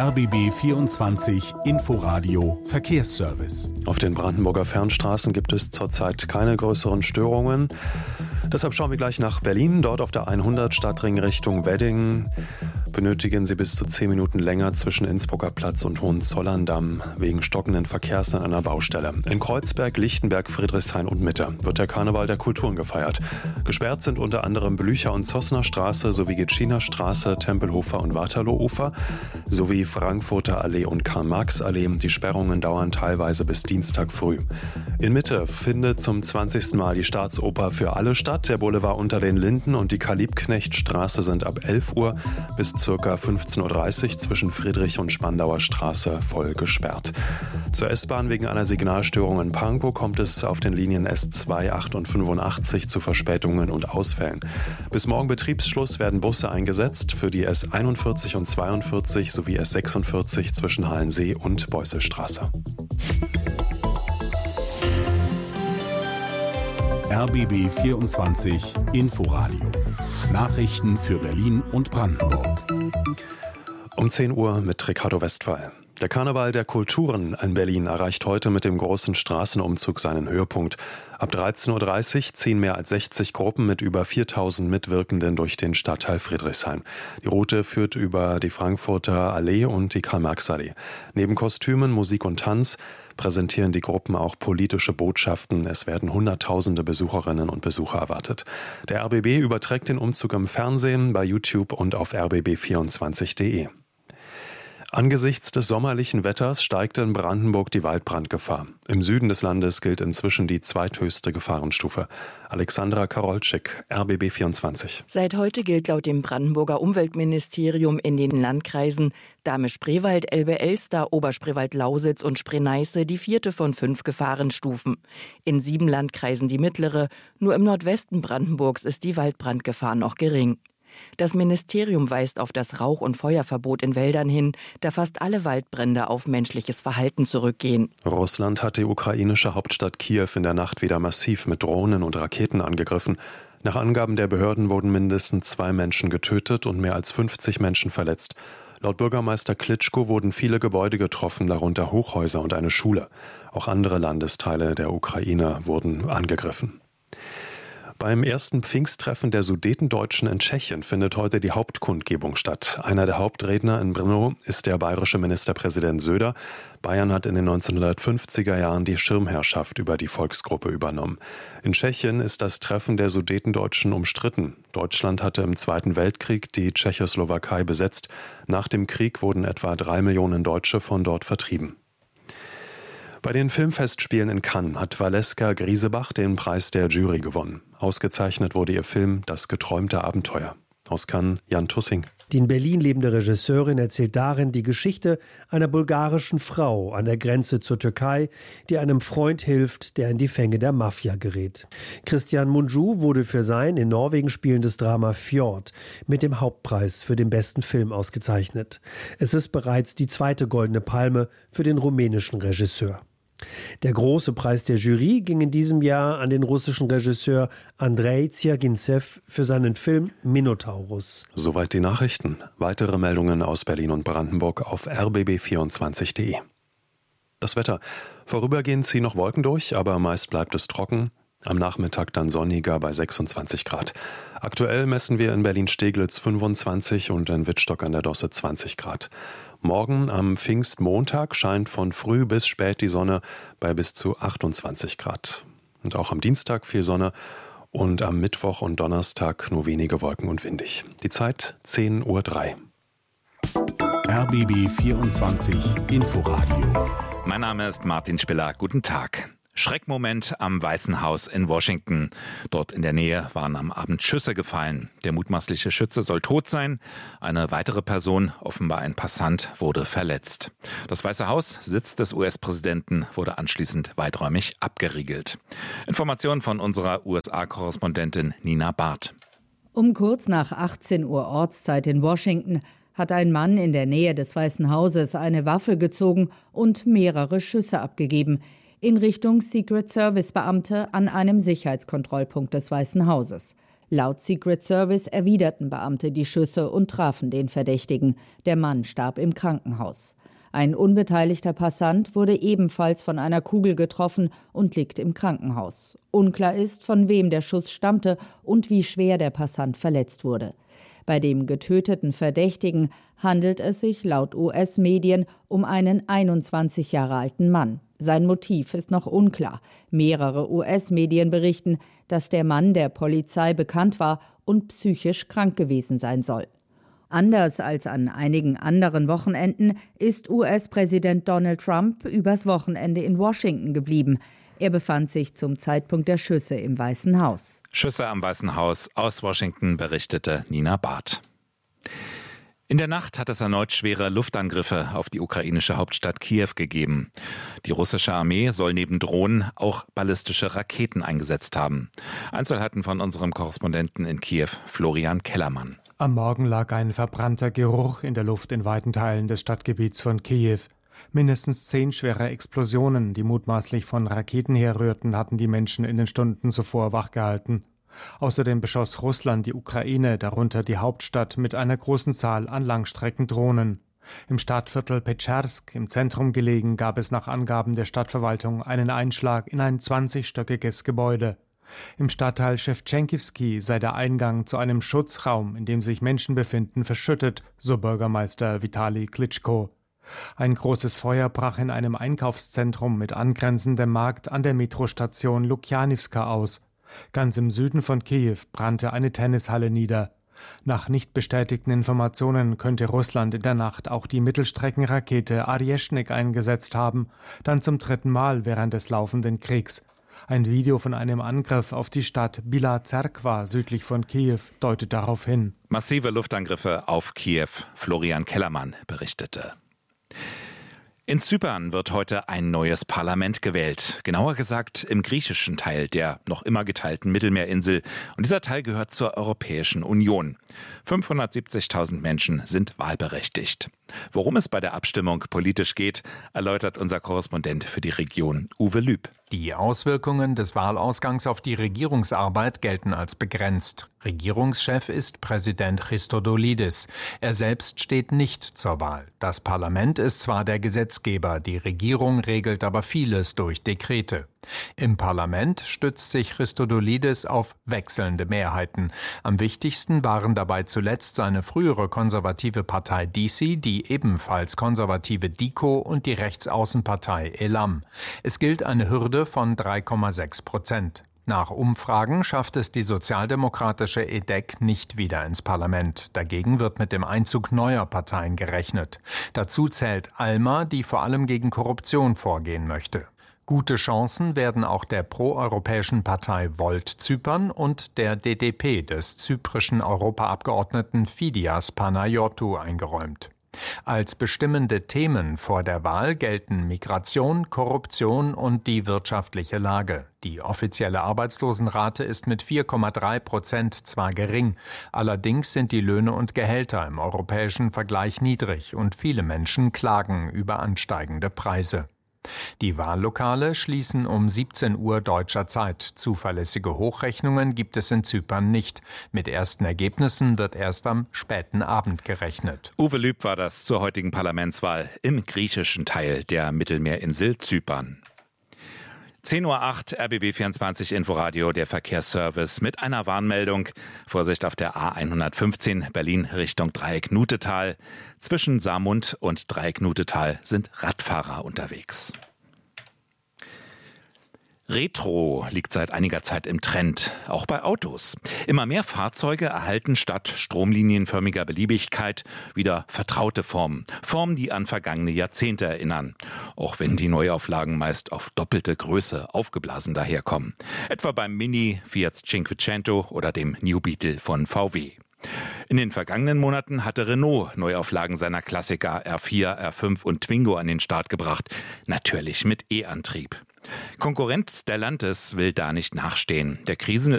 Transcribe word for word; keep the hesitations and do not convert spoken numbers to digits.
R B B vierundzwanzig Inforadio Verkehrsservice. Auf den Brandenburger Fernstraßen gibt es zurzeit keine größeren Störungen. Deshalb schauen wir gleich nach Berlin. Dort auf der hundert Stadtring Richtung Wedding benötigen Sie bis zu zehn Minuten länger zwischen Innsbrucker Platz und Hohenzollern-Damm wegen stockenden Verkehrs an einer Baustelle. In Kreuzberg, Lichtenberg, Friedrichshain und Mitte wird der Karneval der Kulturen gefeiert. Gesperrt sind unter anderem Blücher- und Zossner Straße sowie Gitschiner Straße, Tempelhofer und Waterlooufer sowie Frankfurter Allee und Karl-Marx-Allee. Die Sperrungen dauern teilweise bis Dienstag früh. In Mitte findet zum zwanzigsten Mal die Staatsoper für alle statt. Der Boulevard unter den Linden und die Karl-Liebknecht-Straße sind ab elf Uhr bis ca. fünfzehn Uhr dreißig zwischen Friedrich- und Spandauer Straße voll gesperrt. Zur S-Bahn wegen einer Signalstörung in Pankow kommt es auf den Linien S zwei, acht und fünfundachtzig zu Verspätungen und Ausfällen. Bis morgen Betriebsschluss werden Busse eingesetzt für die S einundvierzig und zweiundvierzig sowie S sechsundvierzig zwischen Halensee und Beusselstraße. R B B vierundzwanzig Inforadio. Nachrichten für Berlin und Brandenburg. Um zehn Uhr mit Ricardo Westphal. Der Karneval der Kulturen in Berlin erreicht heute mit dem großen Straßenumzug seinen Höhepunkt. Ab dreizehn Uhr dreißig ziehen mehr als sechzig Gruppen mit über viertausend Mitwirkenden durch den Stadtteil Friedrichshain. Die Route führt über die Frankfurter Allee und die Karl-Marx-Allee. Neben Kostümen, Musik und Tanz präsentieren die Gruppen auch politische Botschaften. Es werden Hunderttausende Besucherinnen und Besucher erwartet. Der R B B überträgt den Umzug im Fernsehen, bei YouTube und auf r b b vierundzwanzig punkt de. Angesichts des sommerlichen Wetters steigt in Brandenburg die Waldbrandgefahr. Im Süden des Landes gilt inzwischen die zweithöchste Gefahrenstufe. Alexandra Karolczyk, R B B vierundzwanzig. Seit heute gilt laut dem Brandenburger Umweltministerium in den Landkreisen Dahme-Spreewald, Elbe-Elster, Oberspreewald-Lausitz und Spree-Neiße die vierte von fünf Gefahrenstufen. In sieben Landkreisen die mittlere. Nur im Nordwesten Brandenburgs ist die Waldbrandgefahr noch gering. Das Ministerium weist auf das Rauch- und Feuerverbot in Wäldern hin, da fast alle Waldbrände auf menschliches Verhalten zurückgehen. Russland hat die ukrainische Hauptstadt Kiew in der Nacht wieder massiv mit Drohnen und Raketen angegriffen. Nach Angaben der Behörden wurden mindestens zwei Menschen getötet und mehr als fünfzig Menschen verletzt. Laut Bürgermeister Klitschko wurden viele Gebäude getroffen, darunter Hochhäuser und eine Schule. Auch andere Landesteile der Ukraine wurden angegriffen. Beim ersten Pfingsttreffen der Sudetendeutschen in Tschechien findet heute die Hauptkundgebung statt. Einer der Hauptredner in Brno ist der bayerische Ministerpräsident Söder. Bayern hat in den neunzehnhundertfünfziger Jahren die Schirmherrschaft über die Volksgruppe übernommen. In Tschechien ist das Treffen der Sudetendeutschen umstritten. Deutschland hatte im Zweiten Weltkrieg die Tschechoslowakei besetzt. Nach dem Krieg wurden etwa drei Millionen Deutsche von dort vertrieben. Bei den Filmfestspielen in Cannes hat Valeska Griesebach den Preis der Jury gewonnen. Ausgezeichnet wurde ihr Film Das geträumte Abenteuer. Aus Cannes, Jan Tussing. Die in Berlin lebende Regisseurin erzählt darin die Geschichte einer bulgarischen Frau an der Grenze zur Türkei, die einem Freund hilft, der in die Fänge der Mafia gerät. Christian Mungiu wurde für sein in Norwegen spielendes Drama Fjord mit dem Hauptpreis für den besten Film ausgezeichnet. Es ist bereits die zweite Goldene Palme für den rumänischen Regisseur. Der große Preis der Jury ging in diesem Jahr an den russischen Regisseur Andrei Zjagintsev für seinen Film Minotaurus. Soweit die Nachrichten. Weitere Meldungen aus Berlin und Brandenburg auf r b b vierundzwanzig punkt de. Das Wetter. Vorübergehend ziehen noch Wolken durch, aber meist bleibt es trocken. Am Nachmittag dann sonniger bei sechsundzwanzig Grad. Aktuell messen wir in Berlin-Steglitz fünfundzwanzig und in Wittstock an der Dosse zwanzig Grad. Morgen am Pfingstmontag scheint von früh bis spät die Sonne bei bis zu achtundzwanzig Grad. Und auch am Dienstag viel Sonne und am Mittwoch und Donnerstag nur wenige Wolken und windig. Die Zeit zehn Uhr drei. R B B vierundzwanzig Inforadio. Mein Name ist Martin Spiller. Guten Tag. Schreckmoment am Weißen Haus in Washington. Dort in der Nähe waren am Abend Schüsse gefallen. Der mutmaßliche Schütze soll tot sein. Eine weitere Person, offenbar ein Passant, wurde verletzt. Das Weiße Haus, Sitz des U S-Präsidenten, wurde anschließend weiträumig abgeriegelt. Informationen von unserer U S A-Korrespondentin Nina Barth. Um kurz nach achtzehn Uhr Ortszeit in Washington hat ein Mann in der Nähe des Weißen Hauses eine Waffe gezogen und mehrere Schüsse abgegeben in Richtung Secret Service Beamte an einem Sicherheitskontrollpunkt des Weißen Hauses. Laut Secret Service erwiderten Beamte die Schüsse und trafen den Verdächtigen. Der Mann starb im Krankenhaus. Ein unbeteiligter Passant wurde ebenfalls von einer Kugel getroffen und liegt im Krankenhaus. Unklar ist, von wem der Schuss stammte und wie schwer der Passant verletzt wurde. Bei dem getöteten Verdächtigen handelt es sich laut U S-Medien um einen einundzwanzig Jahre alten Mann. Sein Motiv ist noch unklar. Mehrere U S-Medien berichten, dass der Mann der Polizei bekannt war und psychisch krank gewesen sein soll. Anders als an einigen anderen Wochenenden ist U S-Präsident Donald Trump übers Wochenende in Washington geblieben. Er befand sich zum Zeitpunkt der Schüsse im Weißen Haus. Schüsse am Weißen Haus aus Washington, berichtete Nina Barth. In der Nacht hat es erneut schwere Luftangriffe auf die ukrainische Hauptstadt Kiew gegeben. Die russische Armee soll neben Drohnen auch ballistische Raketen eingesetzt haben. Einzelheiten von unserem Korrespondenten in Kiew, Florian Kellermann. Am Morgen lag ein verbrannter Geruch in der Luft in weiten Teilen des Stadtgebiets von Kiew. Mindestens zehn schwere Explosionen, die mutmaßlich von Raketen herrührten, hatten die Menschen in den Stunden zuvor wachgehalten. Außerdem beschoss Russland die Ukraine, darunter die Hauptstadt, mit einer großen Zahl an Langstreckendrohnen. Im Stadtviertel Petschersk, im Zentrum gelegen, gab es nach Angaben der Stadtverwaltung einen Einschlag in ein zwanzigstöckiges Gebäude. Im Stadtteil Schewtschenkivski sei der Eingang zu einem Schutzraum, in dem sich Menschen befinden, verschüttet, so Bürgermeister Vitali Klitschko. Ein großes Feuer brach in einem Einkaufszentrum mit angrenzendem Markt an der Metrostation Lukjanivska aus. Ganz im Süden von Kiew brannte eine Tennishalle nieder. Nach nicht bestätigten Informationen könnte Russland in der Nacht auch die Mittelstreckenrakete Arjeschnik eingesetzt haben, dann zum dritten Mal während des laufenden Kriegs. Ein Video von einem Angriff auf die Stadt Bila Zerkva südlich von Kiew deutet darauf hin. Massive Luftangriffe auf Kiew. Florian Kellermann berichtete. In Zypern wird heute ein neues Parlament gewählt. Genauer gesagt im griechischen Teil der noch immer geteilten Mittelmeerinsel. Und dieser Teil gehört zur Europäischen Union. fünfhundertsiebzigtausend Menschen sind wahlberechtigt. Worum es bei der Abstimmung politisch geht, erläutert unser Korrespondent für die Region, Uwe Lüb. Die Auswirkungen des Wahlausgangs auf die Regierungsarbeit gelten als begrenzt. Regierungschef ist Präsident Christodoulidis. Er selbst steht nicht zur Wahl. Das Parlament ist zwar der Gesetzgeber, die Regierung regelt aber vieles durch Dekrete. Im Parlament stützt sich Christodoulidis auf wechselnde Mehrheiten. Am wichtigsten waren dabei zuletzt seine frühere konservative Partei D C, die ebenfalls konservative D I K O und die Rechtsaußenpartei Elam. Es gilt eine Hürde von drei Komma sechs Prozent. Nach Umfragen schafft es die sozialdemokratische E D E C nicht wieder ins Parlament. Dagegen wird mit dem Einzug neuer Parteien gerechnet. Dazu zählt ALMA, die vor allem gegen Korruption vorgehen möchte. Gute Chancen werden auch der proeuropäischen Partei Volt Zypern und der D D P des zyprischen Europaabgeordneten Fidias Panayotou eingeräumt. Als bestimmende Themen vor der Wahl gelten Migration, Korruption und die wirtschaftliche Lage. Die offizielle Arbeitslosenrate ist mit vier Komma drei Prozent zwar gering, allerdings sind die Löhne und Gehälter im europäischen Vergleich niedrig und viele Menschen klagen über ansteigende Preise. Die Wahllokale schließen um siebzehn Uhr deutscher Zeit. Zuverlässige Hochrechnungen gibt es in Zypern nicht. Mit ersten Ergebnissen wird erst am späten Abend gerechnet. Uwe Lüb war das zur heutigen Parlamentswahl im griechischen Teil der Mittelmeerinsel Zypern. zehn Uhr acht, R B B vierundzwanzig Inforadio, der Verkehrsservice mit einer Warnmeldung. Vorsicht auf der A hundertfünfzehn Berlin Richtung Dreieck-Nutetal. Zwischen Saarmund und Dreieck-Nutetal sind Radfahrer unterwegs. Retro liegt seit einiger Zeit im Trend, auch bei Autos. Immer mehr Fahrzeuge erhalten statt stromlinienförmiger Beliebigkeit wieder vertraute Formen. Formen, die an vergangene Jahrzehnte erinnern. Auch wenn die Neuauflagen meist auf doppelte Größe aufgeblasen daherkommen. Etwa beim Mini, Fiat Cinquecento oder dem New Beetle von V W. In den vergangenen Monaten hatte Renault Neuauflagen seiner Klassiker R vier, R fünf und Twingo an den Start gebracht. Natürlich mit E-Antrieb. Konkurrent Stellantis will da nicht nachstehen. Der Krisen